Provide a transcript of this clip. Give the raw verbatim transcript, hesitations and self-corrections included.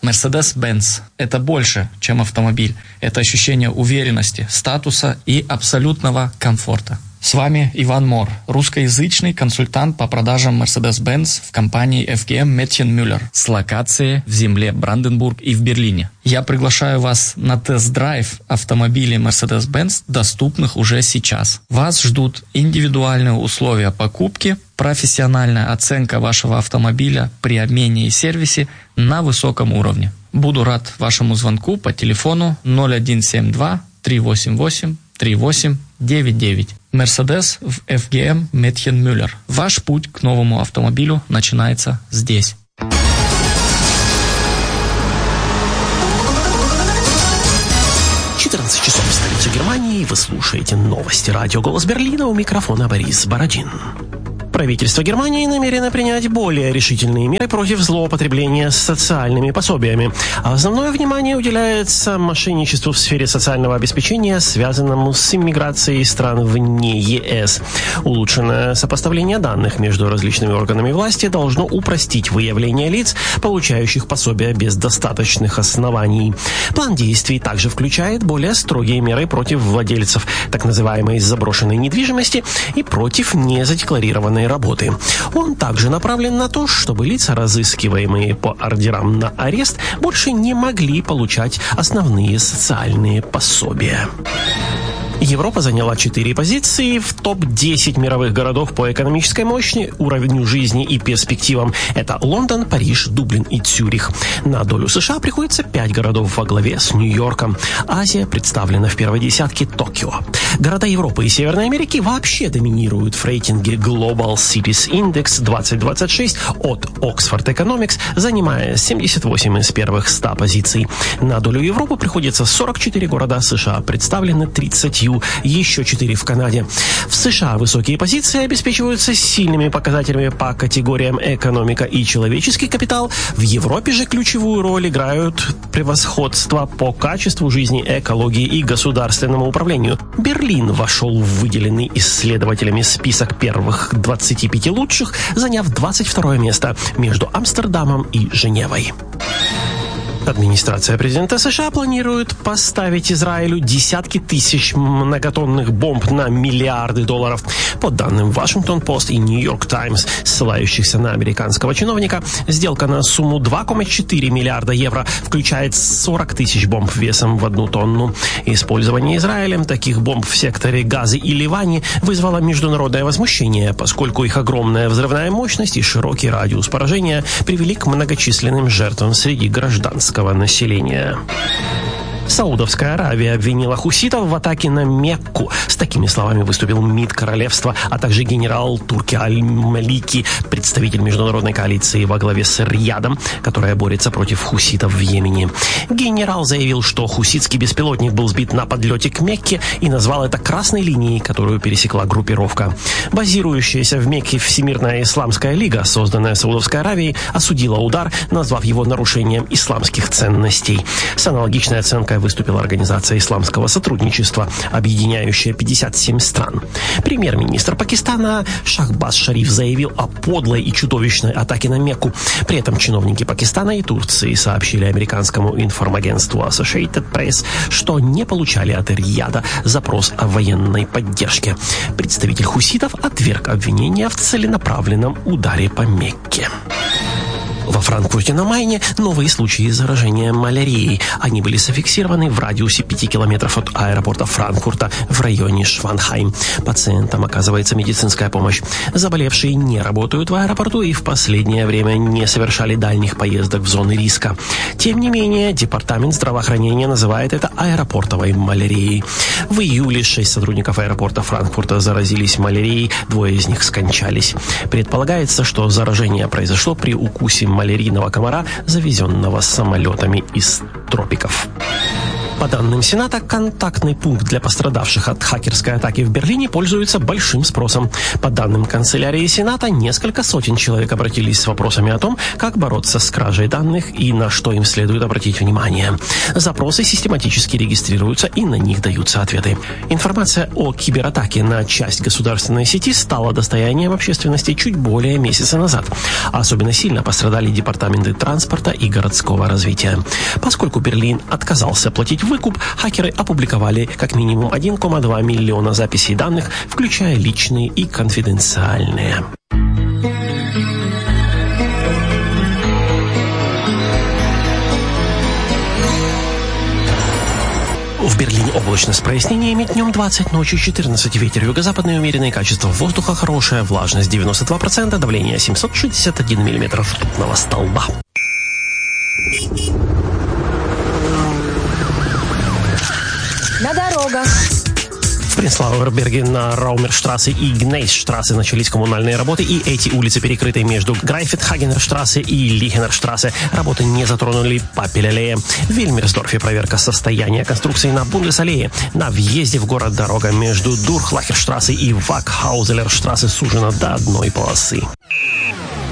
Mercedes-Benz – это больше, чем автомобиль. Это ощущение уверенности, статуса и абсолютного комфорта. С вами Иван Мор, русскоязычный консультант по продажам Mercedes-Benz в компании эф джи эм Mädchen Müller с локацией в земле Бранденбург и в Берлине. Я приглашаю вас на тест-драйв автомобилей Mercedes-Benz, доступных уже сейчас. Вас ждут индивидуальные условия покупки, профессиональная оценка вашего автомобиля при обмене и сервисе на высоком уровне. Буду рад вашему звонку по телефону ноль один семь два три восемь восемь три восемь девять девять. Mercedes в эф джи эм Mädchen Müller. Ваш путь к новому автомобилю начинается здесь. четырнадцать часов в столице Германии. Вы слушаете новости радио «Голос Берлина». У микрофона Борис Бородин. Правительство Германии намерено принять более решительные меры против злоупотребления социальными пособиями. Основное внимание уделяется мошенничеству в сфере социального обеспечения, связанному с иммиграцией стран вне ЕС. Улучшенное сопоставление данных между различными органами власти должно упростить выявление лиц, получающих пособия без достаточных оснований. План действий также включает более строгие меры против владельцев так называемой заброшенной недвижимости и против незадекларированной работы. Он также направлен на то, чтобы лица, разыскиваемые по ордерам на арест, больше не могли получать основные социальные пособия. Европа заняла четыре позиции в топ десять мировых городов по экономической мощи, уровню жизни и перспективам. Это Лондон, Париж, Дублин и Цюрих. На долю США приходится пять городов во главе с Нью-Йорком. Азия представлена в первой десятке Токио. Города Европы и Северной Америки вообще доминируют в рейтинге Global Cities Index двадцать двадцать шесть от Oxford Economics, занимая семьдесят восемь из первых ста позиций. На долю Европы приходится сорок четыре города США, представлены тридцатью, еще четыре в Канаде. В США высокие позиции обеспечиваются сильными показателями по категориям экономика и человеческий капитал. В Европе же ключевую роль играют превосходство по качеству жизни, экологии и государственному управлению. Берлин вошел в выделенный исследователями список первых двадцати пяти лучших, заняв двадцать второе место между Амстердамом и Женевой. Администрация президента США планирует поставить Израилю десятки тысяч многотонных бомб на миллиарды долларов. По данным Вашингтон-Пост и Нью-Йорк Таймс, ссылающихся на американского чиновника, сделка на сумму два целых четыре десятых миллиарда евро включает сорок тысяч бомб весом в одну тонну. Использование Израилем таких бомб в секторе Газы и Ливане вызвало международное возмущение, поскольку их огромная взрывная мощность и широкий радиус поражения привели к многочисленным жертвам среди гражданского населения. Саудовская Аравия обвинила хуситов в атаке на Мекку. С такими словами выступил МИД королевства, а также генерал Турки Аль-Малики, представитель международной коалиции во главе с Риядом, которая борется против хуситов в Йемене. Генерал заявил, что хуситский беспилотник был сбит на подлете к Мекке и назвал это красной линией, которую пересекла группировка. Базирующаяся в Мекке Всемирная исламская лига, созданная Саудовской Аравией, осудила удар, назвав его нарушением исламских ценностей. С аналогичной оценкой выступила Организация исламского сотрудничества, объединяющая пятьдесят семь стран. Премьер-министр Пакистана Шахбаз Шариф заявил о подлой и чудовищной атаке на Мекку. При этом чиновники Пакистана и Турции сообщили американскому информагентству Associated Press, что не получали от Рияда запрос о военной поддержке. Представитель хуситов отверг обвинения в целенаправленном ударе по Мекке. Во Франкфурте на Майне новые случаи заражения малярией. Они были зафиксированы в радиусе пяти километров от аэропорта Франкфурта в районе Шванхайм. Пациентам оказывается медицинская помощь. Заболевшие не работают в аэропорту и в последнее время не совершали дальних поездок в зоны риска. Тем не менее, департамент здравоохранения называет это аэропортовой малярией. В июле шесть сотрудников аэропорта Франкфурта заразились малярией, двое из них скончались. Предполагается, что заражение произошло при укусе малярийного комара, завезенного самолетами из тропиков. По данным Сената, контактный пункт для пострадавших от хакерской атаки в Берлине пользуется большим спросом. По данным канцелярии Сената, несколько сотен человек обратились с вопросами о том, как бороться с кражей данных и на что им следует обратить внимание. Запросы систематически регистрируются и на них даются ответы. Информация о кибератаке на часть государственной сети стала достоянием общественности чуть более месяца назад. Особенно сильно пострадали департаменты транспорта и городского развития. Поскольку Берлин отказался платить выкуп, хакеры опубликовали как минимум один целых два миллиона записей данных, включая личные и конфиденциальные. В Берлине облачно с прояснениями, днем двадцать, ночью четырнадцать, ветер юго-западный умеренный, качество воздуха хорошее, влажность девяносто два процента, давление семьсот шестьдесят один миллиметр ртутного столба. На дорогах. В Принцлауэрберге на Раумерштрассе и Гнейсштрассе начались коммунальные работы, и эти улицы перекрыты между Грайфетхагенерштрассе и Лихенерштрассе. Работы не затронули Папель-аллея. В Вильмерсдорфе проверка состояния конструкции на Бундес-аллее. На въезде в город дорога между Дурхлахерштрассе и Вакхаузелерштрассе сужена до одной полосы.